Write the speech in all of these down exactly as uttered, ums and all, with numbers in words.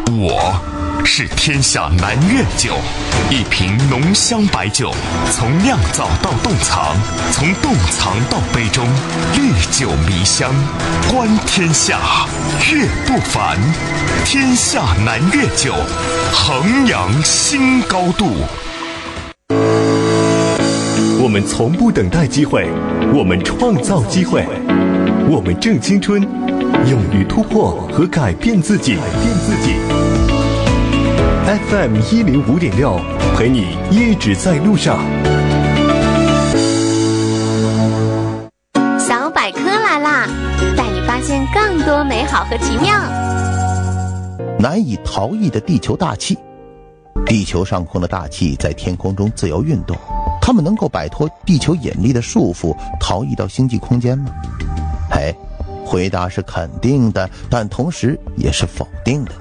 我是天下南岳酒，一瓶浓香白酒，从酿造到冻藏，从冻藏到杯中，历久弥香，观天下，岳不凡。天下南岳酒，衡阳新高度。 我们从不等待机会，我们创造机会，我们正青春，勇于突破和改变自己。改变自己。F M 一零五点六，陪你一直在路上。 小百科来啦，带你发现更多美好和奇妙。 难以逃逸的地球大气。地球上空的大气在天空中自由运动，它们能够摆脱地球引力的束缚，逃逸到星际空间吗？哎，回答是肯定的，但同时也是否定的。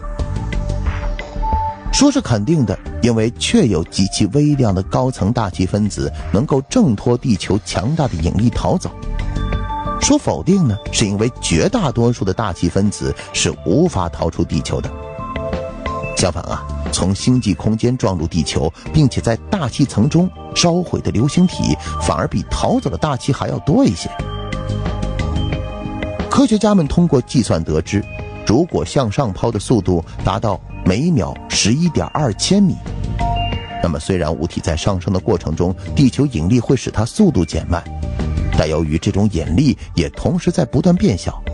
说是肯定的，因为确有极其微量的高层大气分子能够挣脱地球强大的引力逃走。说否定呢，是因为绝大多数的大气分子是无法逃出地球的。相反啊，从星际空间撞入地球，并且在大气层中烧毁的流星体，反而比逃走的大气还要多一些。科学家们通过计算得知，如果向上抛的速度达到每秒 十一点二千米，那么虽然物体在上升的过程中，地球引力会使它速度减慢，但由于这种引力也同时在不断变小，